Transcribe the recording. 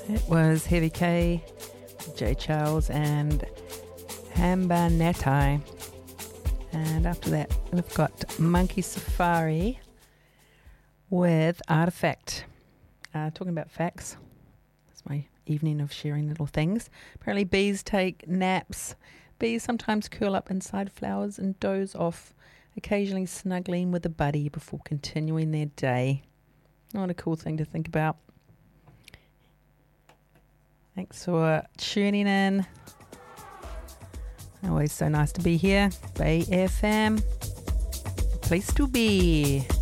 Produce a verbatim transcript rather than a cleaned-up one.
It was Heavy K, J Charles and Hambanetai. And after that, we've got Monkey Safari with Artifact. Uh, talking about facts. It's my evening of sharing little things. Apparently bees take naps. Bees sometimes curl up inside flowers and doze off, occasionally snuggling with a buddy before continuing their day. What a cool thing to think about. Thanks for tuning in. Always so nice to be here. Bay F M, place to be.